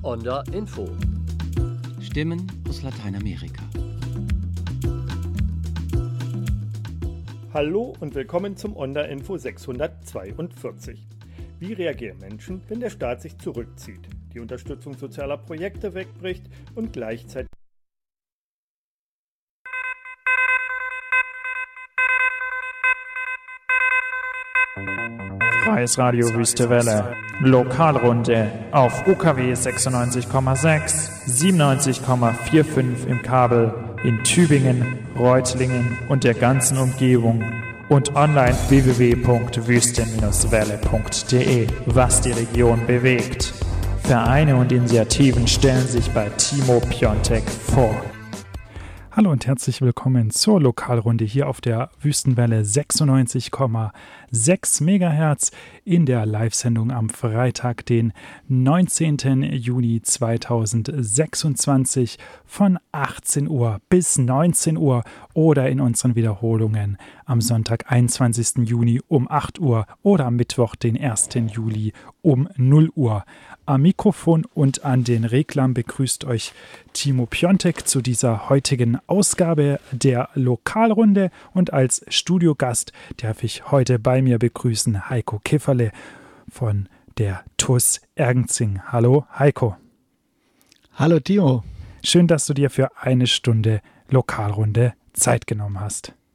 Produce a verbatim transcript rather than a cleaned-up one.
Onda Info. Stimmen aus Lateinamerika. Hallo und willkommen zum Onda Info sechshundertzweiundvierzig. Wie reagieren Menschen, wenn der Staat sich zurückzieht, die Unterstützung sozialer Projekte wegbricht und gleichzeitig Freies Radio Wüste Welle. Lokalrunde auf U K W sechsundneunzig Komma sechs, siebenundneunzig Komma fünfundvierzig im Kabel in Tübingen, Reutlingen und der ganzen Umgebung und online w w w punkt wüste welle punkt d e. Was die Region bewegt. Vereine und Initiativen stellen sich bei Timo Piontek vor. Hallo und herzlich willkommen zur Lokalrunde hier auf der Wüstenwelle sechsundneunzig Komma sechs Megahertz in der Live-Sendung am Freitag, den neunzehnten Juni zweitausendsechsundzwanzig von achtzehn Uhr bis neunzehn Uhr oder in unseren Wiederholungen am Sonntag, einundzwanzigsten Juni um acht Uhr oder am Mittwoch, den ersten Juli um null Uhr. Am Mikrofon und an den Reglern begrüßt euch Timo Piontek zu dieser heutigen Ausgabe der Lokalrunde und als Studiogast darf ich heute bei mir begrüßen Heiko Kifferle von der T U S Ergenzing. Hallo Heiko. Hallo Timo. Schön, dass du dir für eine Stunde Lokalrunde Zeit genommen hast.